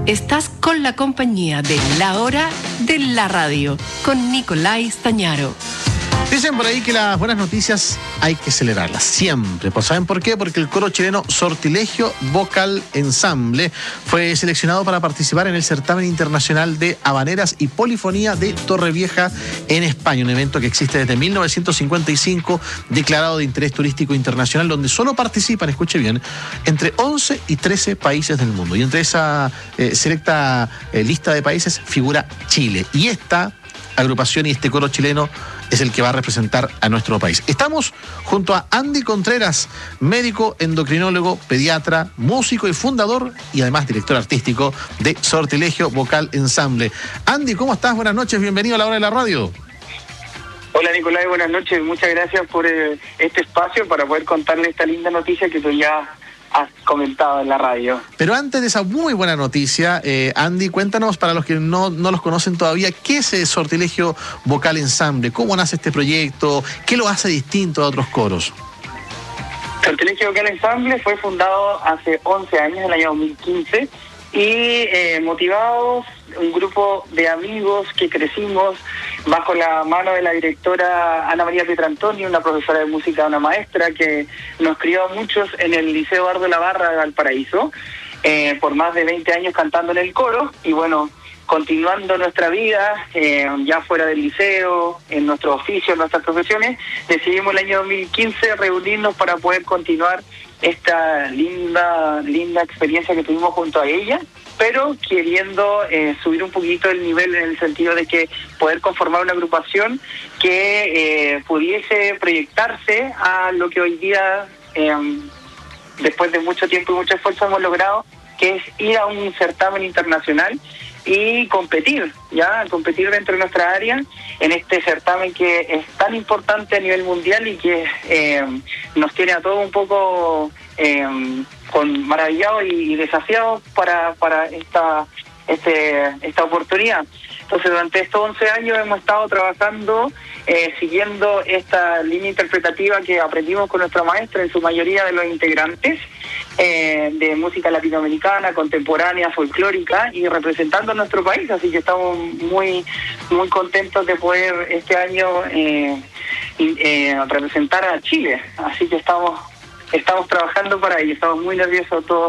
Estás con la compañía de La Hora de la Radio, con Nicolai Stañaro. Dicen por ahí que las buenas noticias hay que celebrarlas siempre. Pues ¿saben por qué? Porque el coro chileno Sortilegio Vocal Ensamble fue seleccionado para participar en el certamen internacional de habaneras y polifonía de Torrevieja en España, un evento que existe desde 1955, declarado de interés turístico internacional, donde solo participan, escuche bien, entre 11 y 13 países del mundo. Y entre esa selecta lista de países figura Chile. Y esta agrupación y este coro chileno es el que va a representar a nuestro país. Estamos junto a Andy Contreras, médico, endocrinólogo, pediatra, músico y fundador y además director artístico de Sortilegio Vocal Ensamble. Andy, ¿cómo estás? Buenas noches, bienvenido a La Hora de la Radio. Hola Nicolai, buenas noches, muchas gracias por este espacio para poder contarle esta linda noticia que tú ya has comentado en la radio. Pero antes de esa muy buena noticia, Andy, cuéntanos, para los que no los conocen todavía, ¿qué es el Sortilegio Vocal Ensamble? ¿Cómo nace este proyecto? ¿Qué lo hace distinto a otros coros? Sortilegio Vocal Ensamble fue fundado hace 11 años, en el año 2015, y motivados, un grupo de amigos que crecimos bajo la mano de la directora Ana María Pietrantoni, una profesora de música, una maestra que nos crió a muchos en el Liceo Eduardo Labarra de Valparaíso, por más de 20 años cantando en el coro, y bueno, continuando nuestra vida, ya fuera del liceo, en nuestro oficio, en nuestras profesiones, decidimos el año 2015 reunirnos para poder continuar esta linda experiencia que tuvimos junto a ella, pero queriendo subir un poquito el nivel en el sentido de que poder conformar una agrupación que pudiese proyectarse a lo que hoy día, después de mucho tiempo y mucho esfuerzo, hemos logrado, que es ir a un certamen internacional y competir dentro de nuestra área en este certamen que es tan importante a nivel mundial y que nos tiene a todos un poco maravillados y desafiados para esta oportunidad. Entonces, durante estos 11 años hemos estado trabajando, siguiendo esta línea interpretativa que aprendimos con nuestra maestra, en su mayoría de los integrantes, de música latinoamericana, contemporánea, folclórica, y representando a nuestro país. Así que estamos muy contentos de poder este año representar a Chile. Así que estamos trabajando para ello, estamos muy nerviosos todos,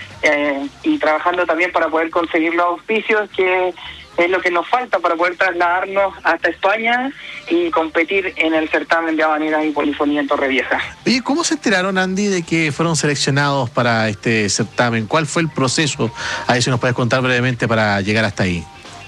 y trabajando también para poder conseguir los auspicios, que es lo que nos falta para poder trasladarnos hasta España y competir en el certamen de habaneras y polifonía en Torrevieja. Oye, ¿cómo se enteraron, Andy, de que fueron seleccionados para este certamen? ¿Cuál fue el proceso? A ver si nos puedes contar brevemente para llegar hasta ahí.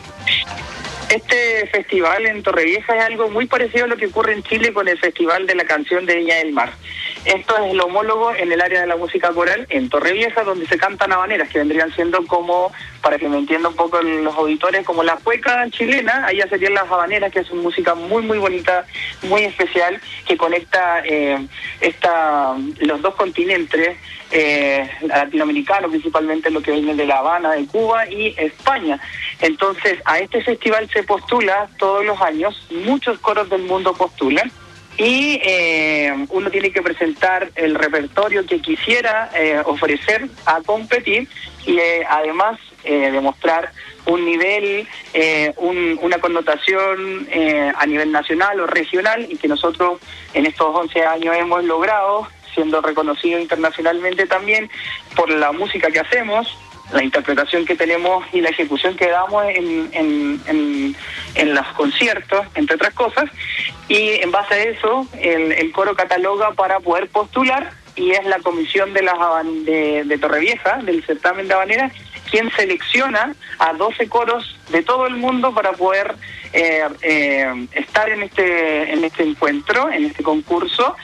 Este festival en Torrevieja es algo muy parecido a lo que ocurre en Chile con el Festival de la Canción de Viña del Mar. Esto es el homólogo en el área de la música coral en Torrevieja, donde se cantan habaneras, que vendrían siendo como, para que me entiendan un poco los auditores, como la cueca chilena. Allá serían las habaneras, que es una música muy bonita, muy especial, que conecta los dos continentes, latinoamericano, principalmente lo que viene de La Habana, de Cuba y España. Entonces, a este festival se postula todos los años, muchos coros del mundo postulan, y uno tiene que presentar el repertorio que quisiera ofrecer a competir, y además demostrar un nivel, una connotación a nivel nacional o regional, y que nosotros en estos 11 años hemos logrado, siendo reconocido internacionalmente también por la música que hacemos, la interpretación que tenemos y la ejecución que damos en los conciertos, entre otras cosas, y en base a eso el coro cataloga para poder postular, y es la comisión de Torrevieja, del certamen de habaneras, quien selecciona a 12 coros de todo el mundo para poder estar en este encuentro, en este concurso.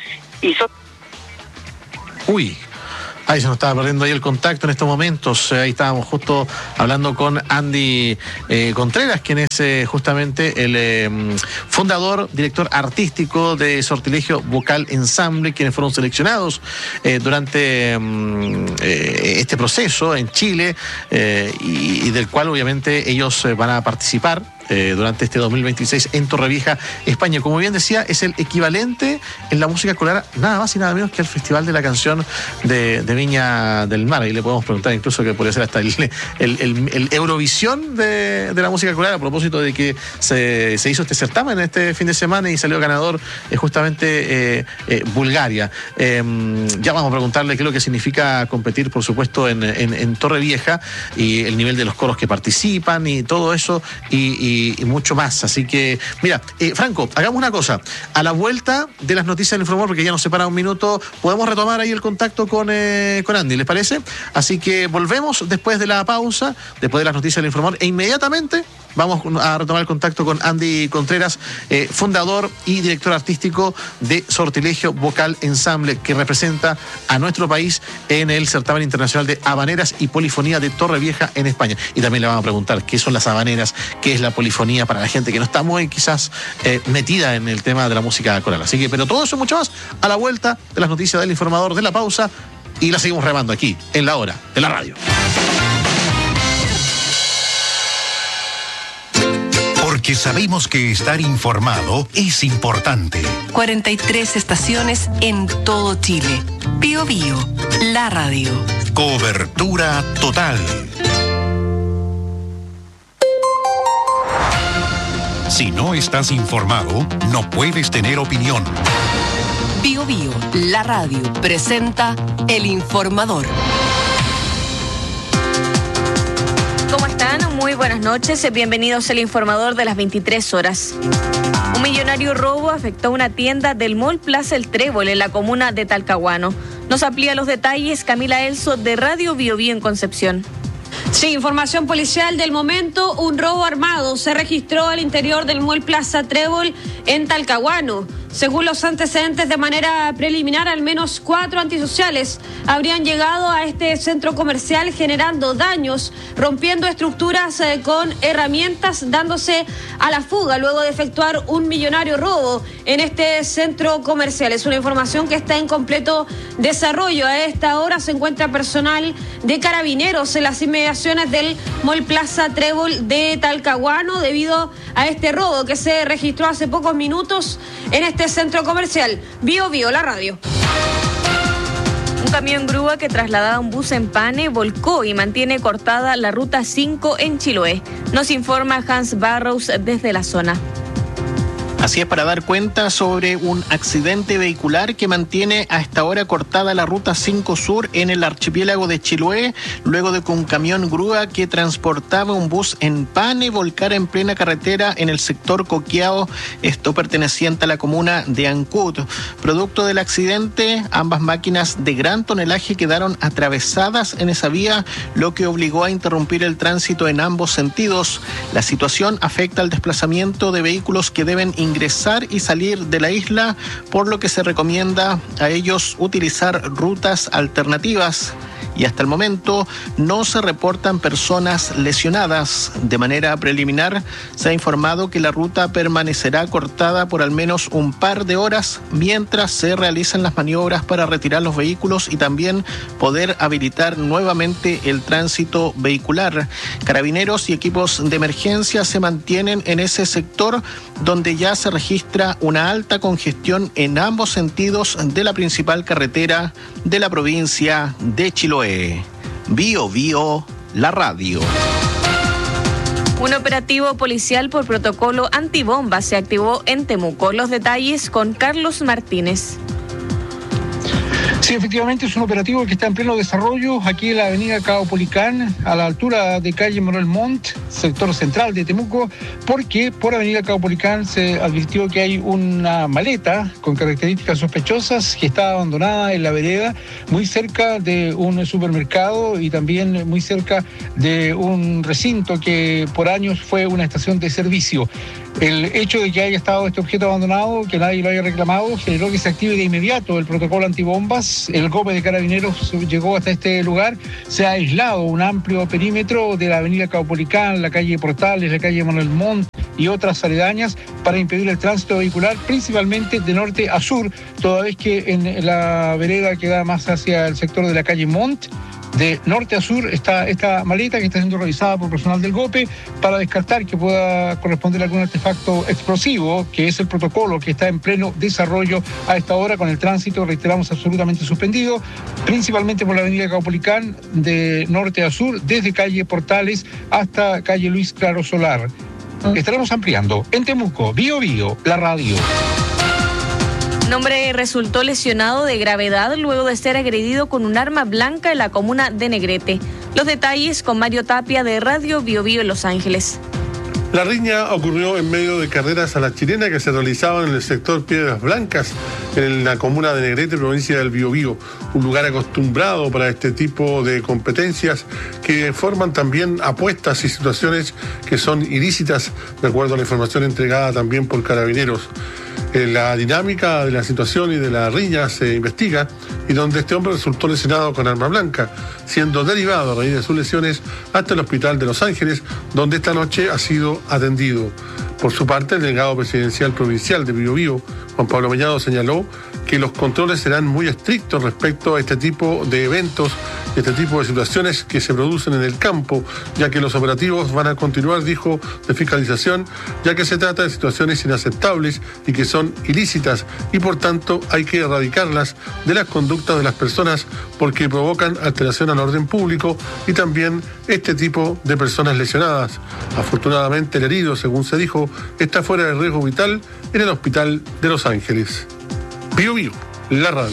Uy, ahí se nos estaba perdiendo ahí el contacto en estos momentos. Ahí estábamos justo hablando con Andy Contreras, quien es justamente el fundador, director artístico de Sortilegio Vocal Ensamble, quienes fueron seleccionados durante este proceso en Chile, y del cual obviamente ellos van a participar durante este 2026 en Torrevieja, España. Como bien decía, es el equivalente en la música coral, nada más y nada menos que el Festival de la Canción de Viña del Mar. Ahí le podemos preguntar incluso que podría ser hasta el Eurovisión de la música coral, a propósito de que se hizo este certamen este fin de semana y salió ganador justamente Bulgaria. Ya vamos a preguntarle qué es lo que significa competir, por supuesto, en Torrevieja, y el nivel de los coros que participan y todo eso y mucho más. Así que, mira, Franco, hagamos una cosa. A la vuelta de las noticias del Informador, porque ya nos separa un minuto, podemos retomar ahí el contacto con Andy, ¿les parece? Así que volvemos después de la pausa, después de las noticias del Informador, e inmediatamente vamos a retomar el contacto con Andy Contreras, fundador y director artístico de Sortilegio Vocal Ensamble, que representa a nuestro país en el certamen internacional de habaneras y polifonía de Torrevieja en España. Y también le vamos a preguntar qué son las habaneras, qué es la polifonía para la gente que no está muy quizás metida en el tema de la música coral. Así que, pero todo eso y mucho más a la vuelta de las noticias del Informador, de la pausa, y la seguimos remando aquí en La Hora de la Radio. Porque sabemos que estar informado es importante. 43 estaciones en todo Chile. Bío Bío, la radio. Cobertura total. Si no estás informado, no puedes tener opinión. Bío Bío, la radio, presenta El Informador. ¿Cómo están? Muy buenas noches. Bienvenidos al Informador de las 23 horas. Un millonario robo afectó a una tienda del Mall Plaza El Trébol en la comuna de Talcahuano. Nos amplía los detalles Camila Elso de Radio Bío Bío en Concepción. Sí, información policial del momento. Un robo armado se registró al interior del Mall Plaza Trébol en Talcahuano. Según los antecedentes, de manera preliminar, al menos 4 antisociales habrían llegado a este centro comercial generando daños, rompiendo estructuras con herramientas, dándose a la fuga luego de efectuar un millonario robo en este centro comercial. Es una información que está en completo desarrollo. A esta hora se encuentra personal de Carabineros en las inmediaciones del Mall Plaza Trébol de Talcahuano debido a este robo que se registró hace pocos minutos en este centro comercial. Bío Bío, la radio. Un camión grúa que trasladaba un bus en Pane volcó y mantiene cortada la ruta 5 en Chiloé. Nos informa Hans Barrows desde la zona. Así es, para dar cuenta sobre un accidente vehicular que mantiene a esta hora cortada la ruta 5 Sur en el archipiélago de Chiloé, luego de que un camión grúa que transportaba un bus en Pane volcara en plena carretera en el sector Coqueao, esto perteneciente a la comuna de Ancud. Producto del accidente, ambas máquinas de gran tonelaje quedaron atravesadas en esa vía, lo que obligó a interrumpir el tránsito en ambos sentidos. La situación afecta al desplazamiento de vehículos que deben ingresar y salir de la isla, por lo que se recomienda a ellos utilizar rutas alternativas. Y hasta el momento no se reportan personas lesionadas. De manera preliminar, se ha informado que la ruta permanecerá cortada por al menos un par de horas mientras se realizan las maniobras para retirar los vehículos y también poder habilitar nuevamente el tránsito vehicular. Carabineros y equipos de emergencia se mantienen en ese sector donde ya se registra una alta congestión en ambos sentidos de la principal carretera de la provincia de Chiloé. Bío Bío, la radio. Un operativo policial por protocolo antibomba se activó en Temuco. Los detalles con Carlos Martínez. Sí, efectivamente es un operativo que está en pleno desarrollo aquí en la avenida Caupolicán, a la altura de calle Manuel Montt, sector central de Temuco, porque por avenida Caupolicán se advirtió que hay una maleta con características sospechosas que está abandonada en la vereda, muy cerca de un supermercado y también muy cerca de un recinto que por años fue una estación de servicio. El hecho de que haya estado este objeto abandonado, que nadie lo haya reclamado, generó que se active de inmediato el protocolo antibombas. El GOPE de Carabineros llegó hasta este lugar. Se ha aislado un amplio perímetro de la avenida Caupolicán, la calle Portales, la calle Manuel Montt y otras aledañas para impedir el tránsito vehicular, principalmente de norte a sur, toda vez que en la vereda que da más hacia el sector de la calle Montt De norte a sur está esta maleta que está siendo revisada por personal del GOPE para descartar que pueda corresponder a algún artefacto explosivo, que es el protocolo que está en pleno desarrollo a esta hora, con el tránsito, reiteramos, absolutamente suspendido, principalmente por la avenida Caupolicán de norte a sur, desde calle Portales hasta calle Luis Claro Solar. Estaremos ampliando en Temuco, Bío Bío, la radio. Un hombre resultó lesionado de gravedad luego de ser agredido con un arma blanca en la comuna de Negrete. Los detalles con Mario Tapia de Radio Bío Bío en Los Ángeles. La riña ocurrió en medio de carreras a la chilena que se realizaban en el sector Piedras Blancas, en la comuna de Negrete, provincia del Biobío, un lugar acostumbrado para este tipo de competencias que forman también apuestas y situaciones que son ilícitas, de acuerdo a la información entregada también por Carabineros. La dinámica de la situación y de la riña se investiga, y donde este hombre resultó lesionado con arma blanca, siendo derivado a raíz de sus lesiones hasta el hospital de Los Ángeles, donde esta noche ha sido atendido. Por su parte, el delegado presidencial provincial de Biobío, Juan Pablo Mellado, señaló que los controles serán muy estrictos respecto a este tipo de eventos, este tipo de situaciones que se producen en el campo, ya que los operativos van a continuar, dijo, de fiscalización, ya que se trata de situaciones inaceptables y que son ilícitas, y por tanto hay que erradicarlas de las conductas de las personas porque provocan alteración al orden público y también este tipo de personas lesionadas. Afortunadamente el herido, según se dijo, está fuera de riesgo vital en el hospital de Los Ángeles. Bío Bío, la radio.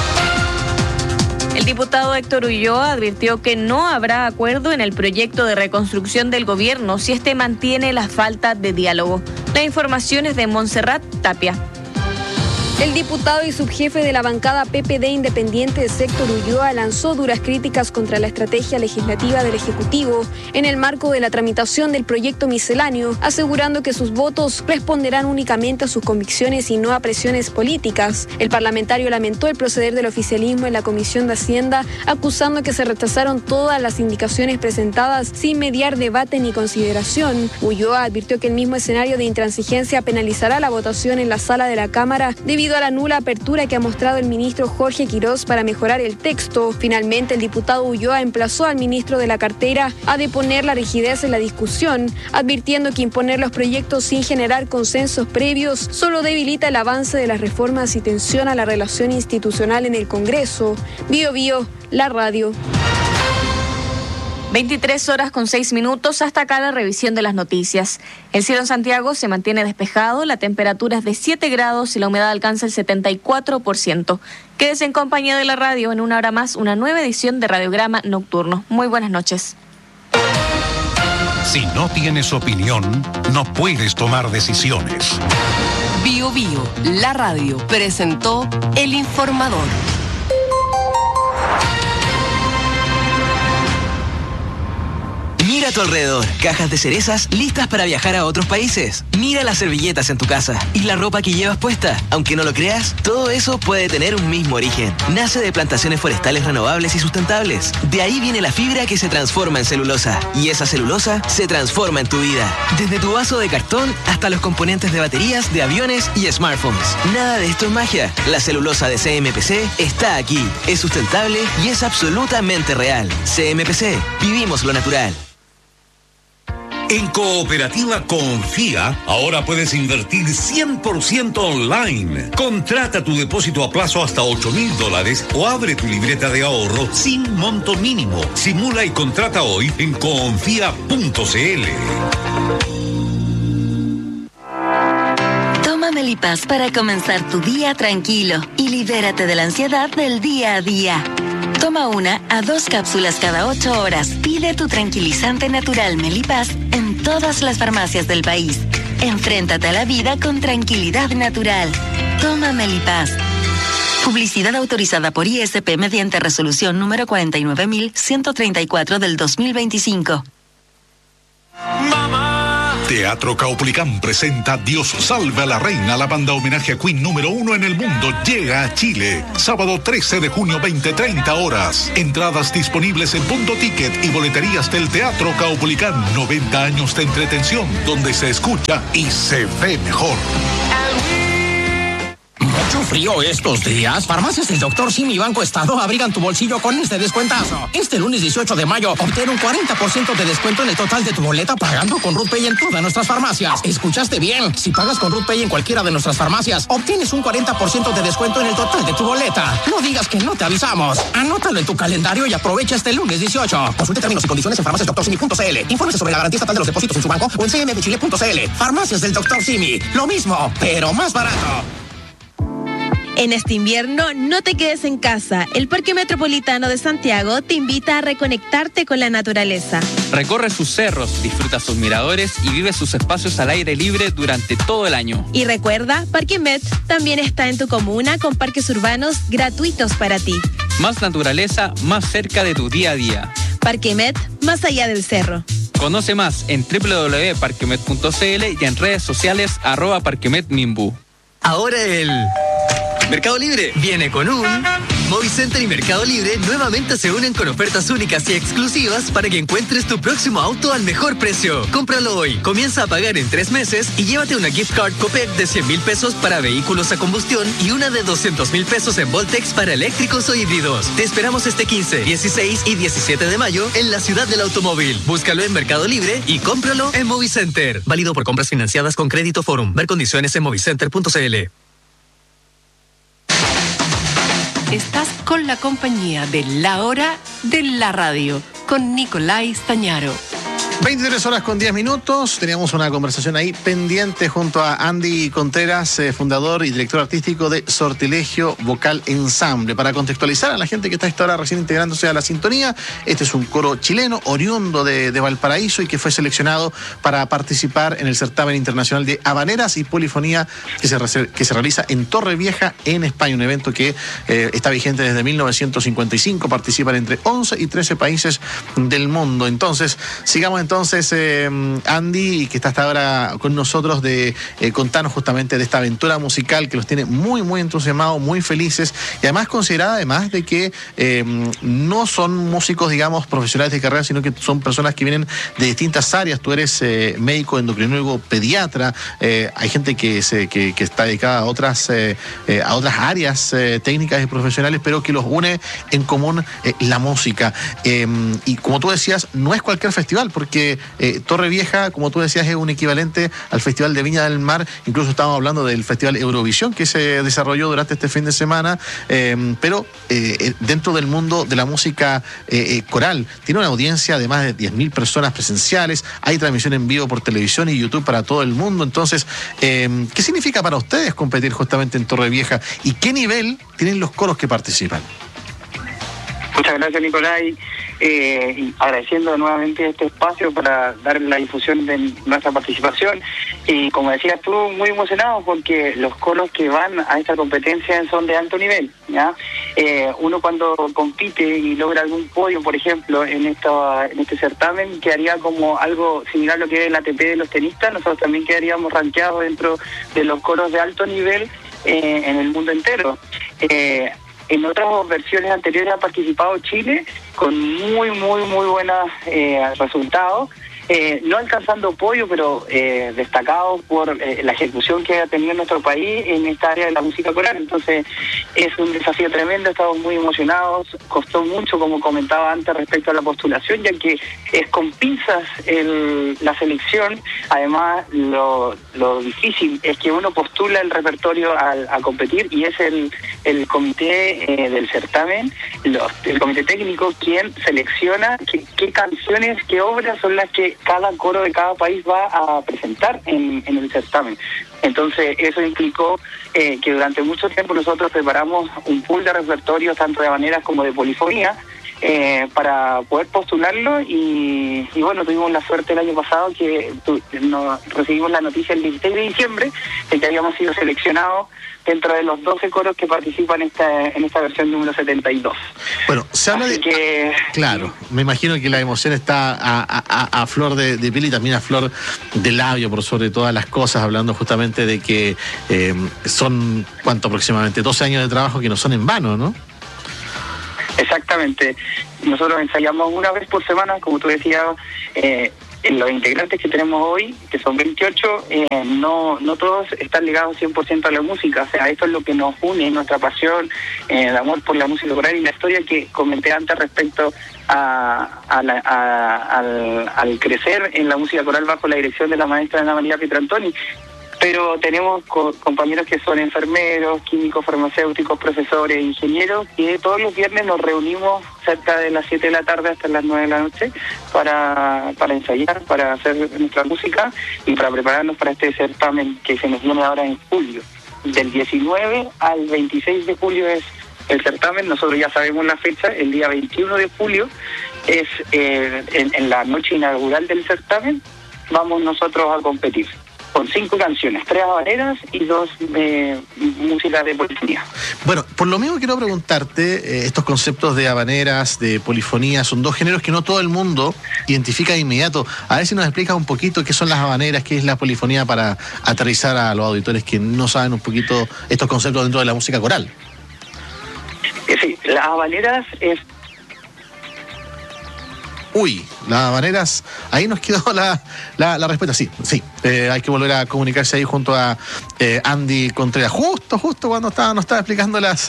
El diputado Héctor Ulloa advirtió que no habrá acuerdo en el proyecto de reconstrucción del gobierno si este mantiene la falta de diálogo. La información es de Montserrat Tapia. El diputado y subjefe de la bancada PPD independiente, Héctor Ulloa, lanzó duras críticas contra la estrategia legislativa del Ejecutivo en el marco de la tramitación del proyecto misceláneo, asegurando que sus votos responderán únicamente a sus convicciones y no a presiones políticas. El parlamentario lamentó el proceder del oficialismo en la Comisión de Hacienda, acusando que se rechazaron todas las indicaciones presentadas sin mediar debate ni consideración. Ulloa advirtió que el mismo escenario de intransigencia penalizará la votación en la sala de la Cámara debido a la nula apertura que ha mostrado el ministro Jorge Quirós para mejorar el texto. Finalmente, el diputado Ulloa emplazó al ministro de la cartera a deponer la rigidez en la discusión, advirtiendo que imponer los proyectos sin generar consensos previos solo debilita el avance de las reformas y tensiona la relación institucional en el Congreso. Bío Bío, la radio. 23:06. Hasta acá la revisión de las noticias. El cielo en Santiago se mantiene despejado, la temperatura es de 7 grados y la humedad alcanza el 74%. Quédese en compañía de la radio. En una hora más, una nueva edición de Radiograma Nocturno. Muy buenas noches. Si no tienes opinión, no puedes tomar decisiones. Bío Bío, la radio, presentó El Informador. Mira a tu alrededor, cajas de cerezas listas para viajar a otros países. Mira las servilletas en tu casa y la ropa que llevas puesta. Aunque no lo creas, todo eso puede tener un mismo origen. Nace de plantaciones forestales renovables y sustentables. De ahí viene la fibra que se transforma en celulosa. Y esa celulosa se transforma en tu vida. Desde tu vaso de cartón hasta los componentes de baterías, de aviones y smartphones. Nada de esto es magia. La celulosa de CMPC está aquí. Es sustentable y es absolutamente real. CMPC, vivimos lo natural. En Cooperativa Confía, ahora puedes invertir 100% online. Contrata tu depósito a plazo hasta $8,000 o abre tu libreta de ahorro sin monto mínimo. Simula y contrata hoy en confía.cl. Toma Melipaz para comenzar tu día tranquilo y libérate de la ansiedad del día a día. Toma 1 a 2 cápsulas cada 8 horas. Pide tu tranquilizante natural Melipaz en todas las farmacias del país. Enfréntate a la vida con tranquilidad natural. Toma Melipaz. Publicidad autorizada por ISP mediante resolución número 49.134 del 2025. Teatro Caupolicán presenta Dios salve a la reina. La banda homenaje a Queen número 1 en el mundo llega a Chile. Sábado 13 de junio, 20:30 horas. Entradas disponibles en Punto Ticket y boleterías del Teatro Caupolicán. 90 años de entretención donde se escucha y se ve mejor. mucho frío estos días? Farmacias del Dr. Simi y Banco Estado abrigan tu bolsillo con este descuentazo. Este lunes 18 de mayo, obtén un 40% de descuento en el total de tu boleta pagando con RUT Pay en todas nuestras farmacias. ¿Escuchaste bien? Si pagas con RUT Pay en cualquiera de nuestras farmacias, obtienes un 40% de descuento en el total de tu boleta. No digas que no te avisamos. Anótalo en tu calendario y aprovecha este lunes 18. Consulte términos y condiciones en farmaciasdrsimi.cl. Infórmese sobre la garantía estatal de los depósitos en su banco o en cmbchile.cl. Farmacias del Dr. Simi. Lo mismo, pero más barato. En este invierno, no te quedes en casa. El Parque Metropolitano de Santiago te invita a reconectarte con la naturaleza. Recorre sus cerros, disfruta sus miradores y vive sus espacios al aire libre durante todo el año. Y recuerda, Parque Met también está en tu comuna con parques urbanos gratuitos para ti. Más naturaleza, más cerca de tu día a día. Parque Met, más allá del cerro. Conoce más en www.parquemet.cl y en redes sociales @parquemetminbu. Ahora el Mercado Libre viene con un Movicenter y Mercado Libre nuevamente se unen con ofertas únicas y exclusivas para que encuentres tu próximo auto al mejor precio. Cómpralo hoy, comienza a pagar en 3 meses y llévate una gift card Copec de 100,000 pesos para vehículos a combustión y una de 200,000 pesos en Voltex para eléctricos o híbridos. Te esperamos este 15, 16 y 17 de mayo en la ciudad del automóvil. Búscalo en Mercado Libre y cómpralo en Movicenter. Válido por compras financiadas con Crédito Forum. Ver condiciones en movicenter.cl. Estás con la compañía de La Hora de la Radio, con Nicolás Stañaro. 23 horas con 10 minutos. Teníamos una conversación ahí pendiente junto a Andy Contreras, fundador y director artístico de Sortilegio Vocal Ensamble. Para contextualizar a la gente que está a esta hora recién integrándose a la sintonía, este es un coro chileno oriundo de Valparaíso y que fue seleccionado para participar en el certamen internacional de habaneras y polifonía que se realiza en Torrevieja, en España. Un evento que está vigente desde 1955. Participan entre 11 y 13 países del mundo. Entonces, sigamos Andy, que está hasta ahora con nosotros, de contarnos justamente de esta aventura musical que los tiene muy, muy entusiasmados, muy felices, y además considerada además de que no son músicos, digamos, profesionales de carrera, sino que son personas que vienen de distintas áreas. Tú eres médico, endocrinólogo, pediatra, hay gente que está dedicada a otras áreas técnicas y profesionales, pero que los une en común la música. Y como tú decías, no es cualquier festival, porque Torrevieja, como tú decías, es un equivalente al Festival de Viña del Mar. Incluso estábamos hablando del Festival Eurovisión que se desarrolló durante este fin de semana, pero dentro del mundo de la música coral. Tiene una audiencia de más de 10,000 personas presenciales, hay transmisión en vivo por televisión y YouTube para todo el mundo. Entonces, ¿qué significa para ustedes competir justamente en Torrevieja y qué nivel tienen los coros que participan? Muchas gracias, Nicolás. Y agradeciendo nuevamente este espacio para dar la difusión de nuestra participación. Y como decías tú, muy emocionados porque los coros que van a esta competencia son de alto nivel, ¿ya? Uno cuando compite y logra algún podio, por ejemplo, en este certamen, quedaría como algo similar a lo que es el ATP de los tenistas. Nosotros también quedaríamos rankeados dentro de los coros de alto nivel en el mundo entero. En otras versiones anteriores ha participado Chile con muy buenos resultados, no alcanzando podio, pero destacados por la ejecución que ha tenido nuestro país en esta área de la música coral. Entonces es un desafío tremendo, estamos muy emocionados. Costó mucho, como comentaba antes, respecto a la postulación, ya que es con pinzas la selección. Además, lo difícil es que uno postula el repertorio a competir, y es el comité del certamen, el comité técnico, quien selecciona qué canciones, qué obras son las que cada coro de cada país va a presentar en el certamen. Entonces eso implicó que durante mucho tiempo nosotros preparamos un pool de repertorios tanto de habaneras como de polifonía para poder postularlo, y bueno, tuvimos la suerte el año pasado que recibimos la noticia el 16 de diciembre de que habíamos sido seleccionados dentro de los 12 coros que participan en esta versión número 72. Bueno, se habla Claro, me imagino que la emoción está a flor de piel y también a flor de labio, por sobre todas las cosas, hablando justamente de que son, ¿cuánto aproximadamente? 12 años de trabajo que no son en vano, ¿no? Exactamente. Nosotros ensayamos una vez por semana, como tú decías, los integrantes que tenemos hoy, que son 28, no todos están ligados 100% a la música. O sea, esto es lo que nos une, nuestra pasión, el amor por la música coral y la historia que comenté antes respecto al crecer en la música coral bajo la dirección de la maestra Ana María Pietrantoni. Pero tenemos compañeros que son enfermeros, químicos, farmacéuticos, profesores, ingenieros, que todos los viernes nos reunimos cerca de las 7 de la tarde hasta las 9 de la noche para ensayar, para hacer nuestra música y para prepararnos para este certamen que se nos viene ahora en julio. Del 19 al 26 de julio es el certamen. Nosotros ya sabemos la fecha. El día 21 de julio es en la noche inaugural del certamen. Vamos nosotros a competir con 5 canciones, 3 habaneras y 2 músicas de polifonía. Bueno, por lo mismo quiero preguntarte, estos conceptos de habaneras, de polifonía, son 2 géneros que no todo el mundo identifica de inmediato. A ver si nos explicas un poquito qué son las habaneras, qué es la polifonía, para aterrizar a los auditores que no saben un poquito estos conceptos dentro de la música coral. Sí, las habaneras es... Uy, las habaneras, ahí nos quedó la respuesta. Sí, hay que volver a comunicarse ahí junto a Andy Contreras. Justo cuando nos estaba explicando lo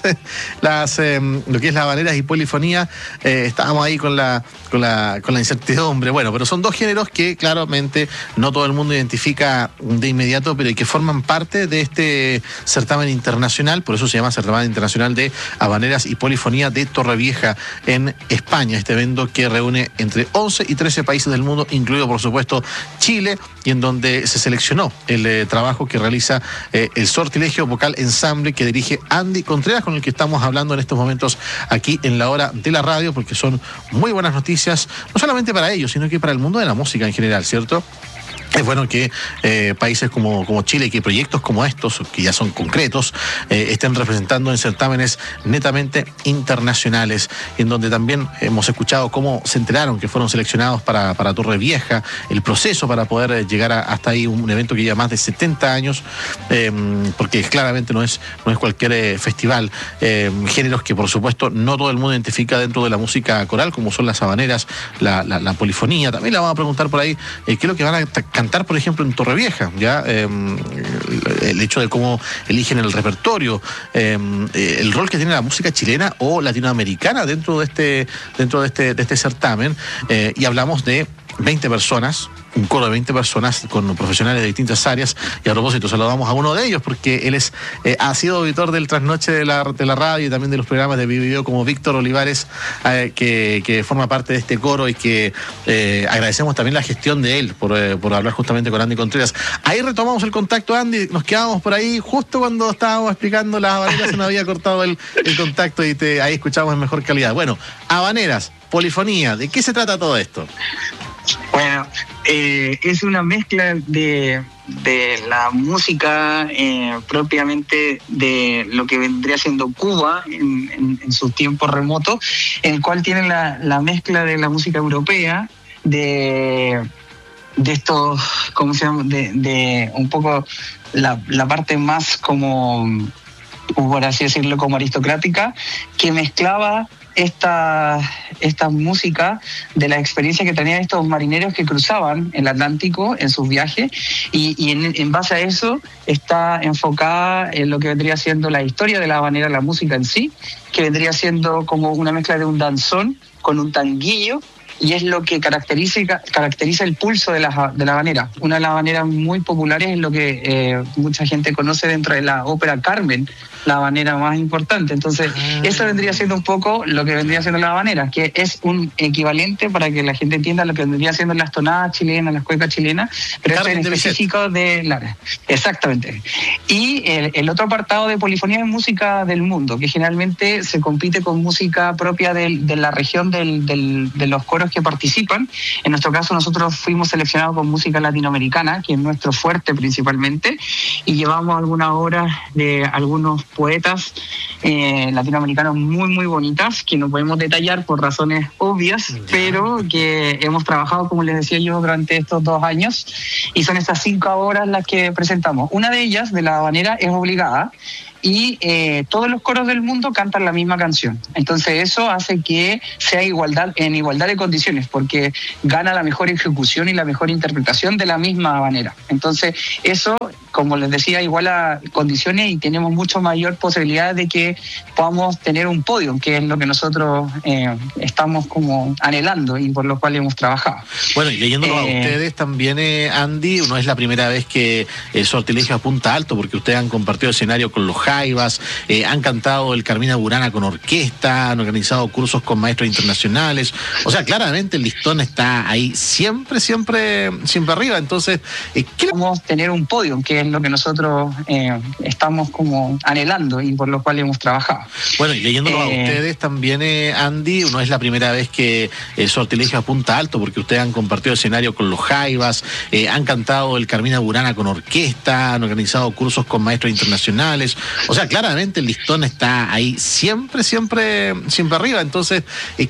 que es las habaneras y polifonía, estábamos ahí con la incertidumbre. Bueno, pero son 2 géneros que claramente no todo el mundo identifica de inmediato, pero que forman parte de este certamen internacional. Por eso se llama Certamen Internacional de Habaneras y Polifonía de Torrevieja en España. Este evento que reúne entre 11 y 13 países del mundo, incluido por supuesto Chile, y en donde se seleccionó el trabajo que realiza el Sortilegio Vocal Ensamble que dirige Andy Contreras, con el que estamos hablando en estos momentos aquí en la hora de la radio, porque son muy buenas noticias, no solamente para ellos, sino que para el mundo de la música en general, ¿cierto? Es bueno que países como Chile y que proyectos como estos, que ya son concretos, estén representando en certámenes netamente internacionales, en donde también hemos escuchado cómo se enteraron que fueron seleccionados para Torrevieja, el proceso para poder llegar hasta ahí, un evento que lleva más de 70 años, porque claramente no es cualquier festival. Géneros que por supuesto no todo el mundo identifica dentro de la música coral, como son las habaneras, la polifonía. También le vamos a preguntar por ahí qué es lo que van a cantar, por ejemplo, en Torrevieja, ya el hecho de cómo eligen el repertorio, el rol que tiene la música chilena o latinoamericana dentro de este certamen, y hablamos de 20 personas, un coro de 20 personas con profesionales de distintas áreas, y a propósito saludamos a uno de ellos porque él ha sido auditor del Trasnoche de la radio y también de los programas de video, como Víctor Olivares, que forma parte de este coro, y que agradecemos también la gestión de él por hablar justamente con Andy Contreras. Ahí retomamos el contacto, Andy, nos quedamos por ahí justo cuando estábamos explicando las habaneras, se nos había cortado el contacto y ahí escuchamos en mejor calidad. Bueno, habaneras, polifonía, ¿de qué se trata todo esto? Bueno, es una mezcla de la música propiamente de lo que vendría siendo Cuba en sus tiempos remotos, en el cual tiene la mezcla de la música europea, de estos, ¿cómo se llama? De un poco la parte más como, por así decirlo, como aristocrática, que mezclaba esta música de la experiencia que tenían estos marineros que cruzaban el Atlántico en sus viajes, y en base a eso está enfocada en lo que vendría siendo la historia de la habanera, la música en sí, que vendría siendo como una mezcla de un danzón con un tanguillo, y es lo que caracteriza el pulso de la habanera. Una de las habaneras muy populares es lo que mucha gente conoce dentro de la ópera Carmen, la habanera más importante. Entonces, eso vendría siendo un poco lo que vendría siendo la habanera, que es un equivalente para que la gente entienda lo que vendría siendo las tonadas chilenas, las cuecas chilenas, pero es en específico de la... Exactamente. Y el otro apartado de polifonía es música del mundo, que generalmente se compite con música propia de la región de los coros que participan. En nuestro caso, nosotros fuimos seleccionados con música latinoamericana, que es nuestro fuerte principalmente, y llevamos algunas obras de algunos poetas latinoamericanos muy, muy bonitas, que no podemos detallar por razones obvias, pero que hemos trabajado, como les decía yo, durante estos 2 años, y son estas 5 obras las que presentamos. Una de ellas, de la habanera, es obligada, y todos los coros del mundo cantan la misma canción. Entonces eso hace que sea igualdad de condiciones, porque gana la mejor ejecución y la mejor interpretación de la misma manera. Entonces eso, como les decía, iguala condiciones y tenemos mucho mayor posibilidad de que podamos tener un podio, que es lo que nosotros estamos como anhelando y por lo cual hemos trabajado. Bueno, y leyéndolo a ustedes también, Andy, no es la primera vez que Sortilegio apunta alto, porque ustedes han compartido escenario con los Jaivas, han cantado el Carmina Burana con orquesta, han organizado cursos con maestros internacionales. O sea, claramente el listón está ahí siempre arriba. Entonces, queremos tener un podio, que es lo que nosotros estamos como anhelando y por lo cual hemos trabajado. Bueno, y leyéndolo a ustedes también, Andy, no es la primera vez que Sortilegio apunta alto, porque ustedes han compartido escenario con los Jaivas, han cantado el Carmina Burana con orquesta, han organizado cursos con maestros internacionales. O sea, claramente el listón está ahí siempre arriba. Entonces,